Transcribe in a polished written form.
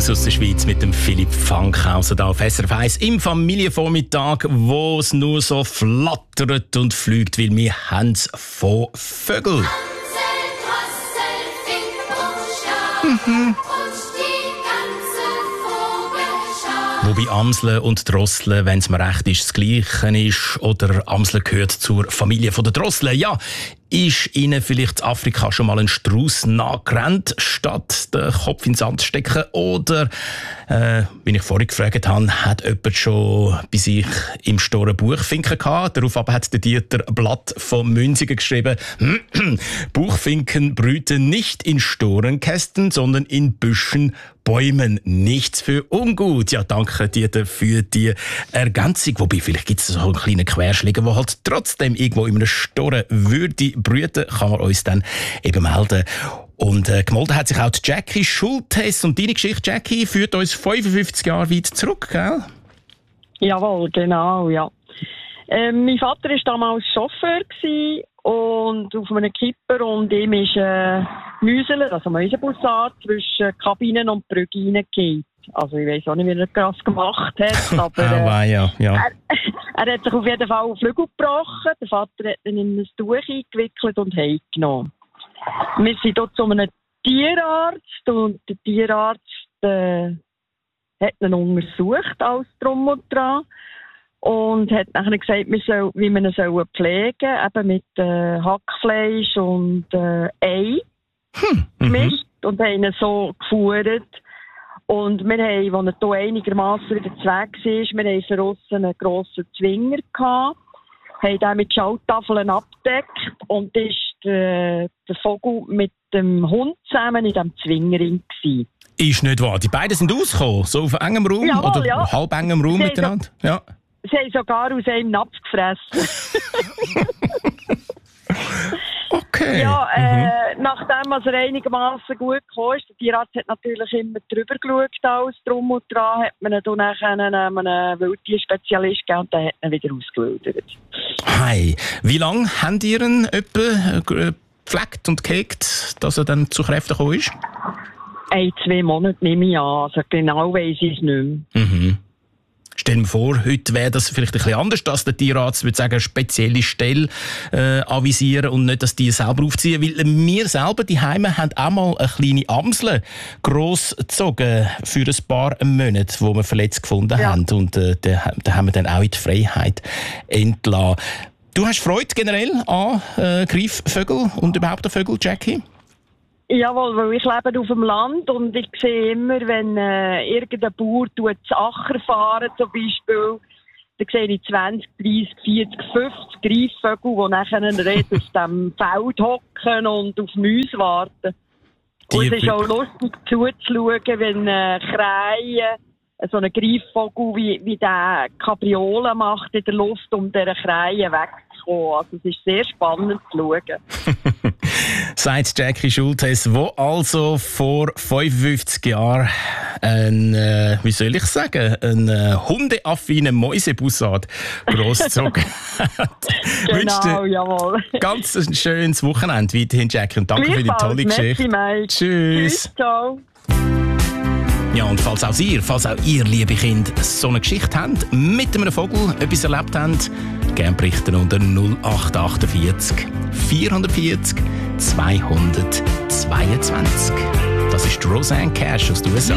News aus der Schweiz mit dem Philipp Fankhauser da auf SRF 1 im Familienvormittag, wo es nur so flattert und fliegt, weil wir haben es von Vögeln. Wobei Amseln und Drosseln, wenn es mir recht ist, das Gleiche ist, oder Amseln gehört zur Familie der Drosseln. Ja, ist Ihnen vielleicht in Afrika schon mal ein Strauss nachgerannt, statt den Kopf in den Sand zu stecken? Oder, wie ich vorhin gefragt habe, hat jemand schon bei sich im Store ein Buchfinken gehabt? Darauf aber hat der Dieter Blatt von Münzigen geschrieben, Buchfinken brüten nicht in Storenkästen, sondern in Büschen, Bäumen. Nichts für ungut. Ja, danke Dieter für die Ergänzung. Wobei, vielleicht gibt es so einen kleinen Querschläger, der halt trotzdem irgendwo in einem Storen würde brüten, kann man uns dann eben melden. Und gemeldet hat sich auch die Jackie Schultes. Und deine Geschichte, Jackie, führt uns 55 Jahre weit zurück, gell? Jawohl, genau, ja. Mein Vater war damals Chauffeur und auf einem Kipper und ihm ist Müsele, also Mäusebussard, zwischen Kabinen und Brügge reingegangen. Also ich weiss auch nicht, wie er das gemacht hat, aber ja. Er hat sich auf jeden Fall einen Flügel gebrochen. Der Vater hat ihn in ein Tuch eingewickelt und heimgenommen. Wir sind dort zu einem Tierarzt und der Tierarzt hat ihn untersucht, alles drum und dran. Und hat nachher gesagt, wie man ihn pflegen soll, eben mit Hackfleisch und Ei gemischt und haben ihn so geführt. Und wir haben, als er hier einigermassen wieder weg war, wir haben für uns einen grossen Zwinger gehabt, haben den mit Schalttafeln abgedeckt und ist der Vogel mit dem Hund zusammen in diesem Zwingerring gewesen. Ist nicht wahr. Die beiden sind rausgekommen, so auf engem Raum, Jawohl, oder ja. halb engem Raum miteinander? Ja. Sie haben sogar aus einem Napf gefressen. Okay. Ja, nachdem er einigermaßen gut kam, der Tierarzt hat natürlich immer drüber geschaut, alles drum und dran, hat man ihn dann nachher einem Wildtierspezialist gegeben und der hat ihn wieder ausgewildert. Hey, wie lange habt ihr ihn etwa gepflegt und gehegt, dass er dann zu Kräften gekommen ist? 1-2 Monate nehme ich an, also genau weiss ich es nicht mehr. Mhm. Stell mir vor, heute wäre das vielleicht ein bisschen anders, dass der Tierarzt würde sagen, eine spezielle Stelle avisieren und nicht, dass die selber aufziehen. Weil wir selber, die Heime, haben auch mal eine kleine Amsel grossgezogen für ein paar Monate, die wir verletzt gefunden haben. Und da haben wir dann auch in die Freiheit entlassen. Du hast Freude generell an Greifvögeln und überhaupt an Vögeln, Jackie? Jawohl, weil ich lebe auf dem Land und ich sehe immer, wenn irgendein Bauer das Acker fahren zum Beispiel, dann sehe ich 20, 30, 40, 50 Greifvögel, die nachher auf dem Feld hocken und auf Mäuse warten. Und es ist auch lustig zuzuschauen, wenn Krähen, so ein Greifvogel, wie der Kapriolen macht in der Luft, um dieser Krähen wegzukommen. Also es ist sehr spannend zu schauen. Sagt Jackie Schultes, wo also vor 55 Jahren einen hundeaffinen Mäusebussard grossgezogen hat. Genau, jawohl. Ganz ein schönes Wochenende weiterhin, Jackie, und danke für die tolle Geschichte. Tschüss. Ciao. Ja, und falls auch ihr, liebe Kinder, so eine Geschichte habt, mit einem Vogel etwas erlebt habt, gerne berichten unter 0848 440 222. Das ist Roseanne Cash aus den USA.